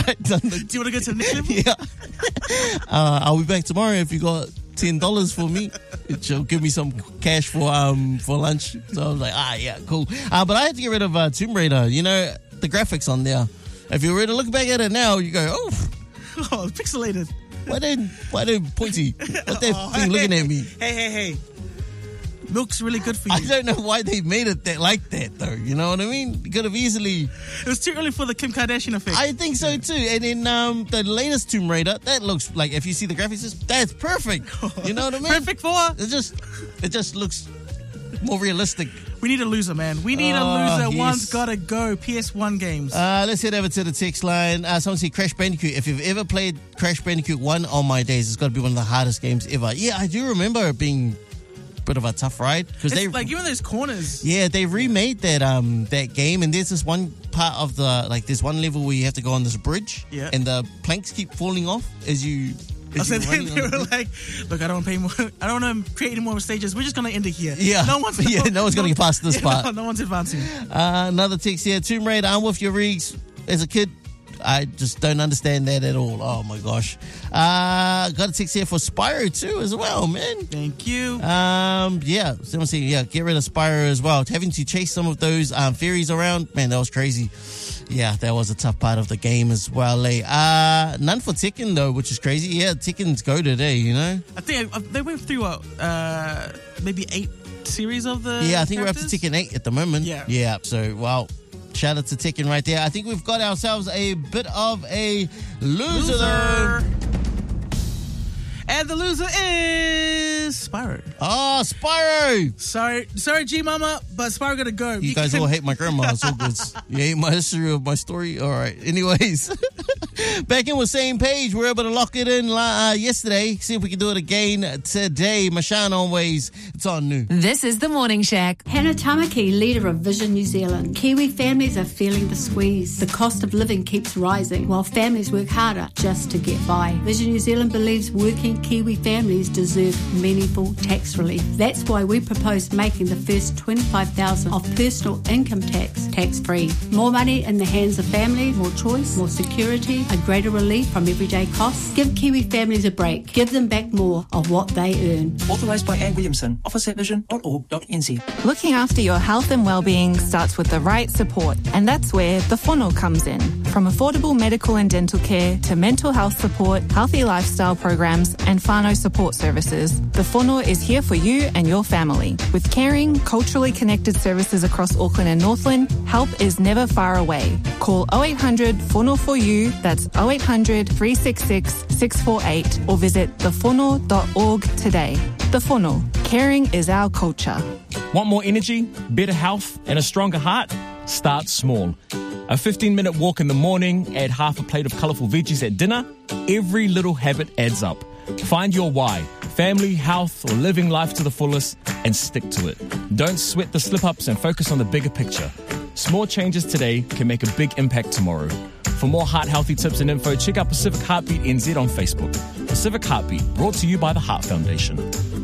right. Do you want to go to the next level? Yeah. I'll be back tomorrow if you got $10 for me. She'll give me some cash for lunch. So I was like, yeah, cool. But I had to get rid of Tomb Raider. You know, the graphics on there. If you were to look back at it now, you go, oh, pixelated. Why they pointy? What that thing looking at me? Hey. Milk's really good for you. I don't know why they made it like that, though. You know what I mean? You could have easily... It was too early for the Kim Kardashian effect. I think so, too. And then the latest Tomb Raider, that looks like, if you see the graphics, that's perfect. You know what I mean? Perfect for? It just looks more realistic. We need a loser, man. We need a loser. Yes. One's got to go. PS1 games. Let's head over to the text line. Someone said Crash Bandicoot. If you've ever played Crash Bandicoot 1 on my days, it's got to be one of the hardest games ever. Yeah, I do remember it being bit of a tough ride because they like even those corners. Yeah, they remade that game, and there's this one part of there's one level where you have to go on this bridge, and the planks keep falling off as you. So they were like, look, I don't want to pay more. I don't want to create any more stages. We're just going to end it here. Yeah. No one's going to get past this part. No one's advancing. Another text here. Tomb Raider, I'm with your rigs. As a kid, I just don't understand that at all. Oh, my gosh. Got a text here for Spyro too as well, man. Thank you. Someone said, get rid of Spyro as well. Having to chase some of those fairies around, man, that was crazy. Yeah, that was a tough part of the game as well. None for Tekken, though, which is crazy. Yeah, Tekken's go today, you know? I think they went through, maybe 8 series of the Yeah, I think characters? we're up to Tekken 8 at the moment. Yeah, so, well, shout out to Tekken right there. I think we've got ourselves a bit of a loser. Though. And the loser is Spyro. Oh, Spyro! Sorry, G Mama, but Spyro gotta go. You guys all hate my grandma. It's all good. You hate my history of my story? All right. Anyways, back in with Same Page. We were able to lock it in yesterday. See if we can do it again today. Mashan always. It's on new. This is the Morning Shack. Hannah Tamaki, leader of Vision New Zealand. Kiwi families are feeling the squeeze. The cost of living keeps rising while families work harder just to get by. Vision New Zealand believes working Kiwi families deserve meaningful tax relief. That's why we propose making the first $25,000 of personal income tax-free. More money in the hands of families, more choice, more security, a greater relief from everyday costs. Give Kiwi families a break. Give them back more of what they earn. Authorised by Anne Williamson. Office at vision.org.nz. Looking after your health and well-being starts with the right support, and that's where the Whānau comes in. From affordable medical and dental care to mental health support, healthy lifestyle programs, and whānau support services, the Whānau is here for you and your family. With caring, culturally connected services across Auckland and Northland, help is never far away. Call 0800 Whānau for you, that's 0800 366 648, or visit thewhanau.org today. The Whānau, caring is our culture. Want more energy, better health, and a stronger heart? Start small. A 15-minute walk in the morning, add half a plate of colourful veggies at dinner. Every little habit adds up. Find your why, family, health, or living life to the fullest, and stick to it. Don't sweat the slip-ups and focus on the bigger picture. Small changes today can make a big impact tomorrow. For more heart-healthy tips and info, check out Pacific Heartbeat NZ on Facebook. Pacific Heartbeat, brought to you by the Heart Foundation.